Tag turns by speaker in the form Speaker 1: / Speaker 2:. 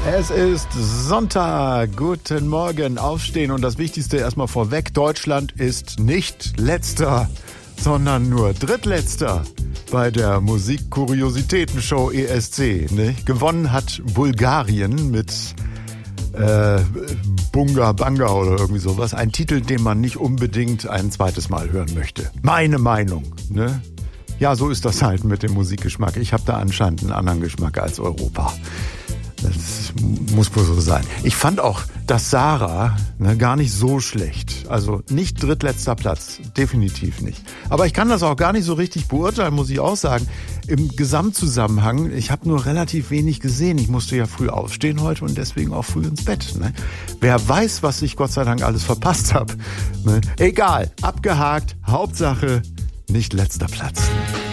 Speaker 1: Es ist Sonntag. Guten Morgen. Aufstehen und das Wichtigste erstmal vorweg. Deutschland ist nicht Letzter, sondern nur Drittletzter bei der Musik-Kuriositäten-Show ESC. Ne? Gewonnen hat Bulgarien mit Bunga Banga oder irgendwie sowas. Ein Titel, den man nicht unbedingt ein zweites Mal hören möchte. Meine Meinung. Ne? Ja, so ist das halt mit dem Musikgeschmack. Ich habe da anscheinend einen anderen Geschmack als Europa. Das muss wohl so sein. Ich fand auch das Sarah gar nicht so schlecht. Also nicht drittletzter Platz, definitiv nicht. Aber ich kann das auch gar nicht so richtig beurteilen, muss ich auch sagen. Im Gesamtzusammenhang, ich habe nur relativ wenig gesehen. Ich musste ja früh aufstehen heute und deswegen auch früh ins Bett. Ne? Wer weiß, was ich Gott sei Dank alles verpasst habe. Ne? Egal, abgehakt, Hauptsache nicht letzter Platz.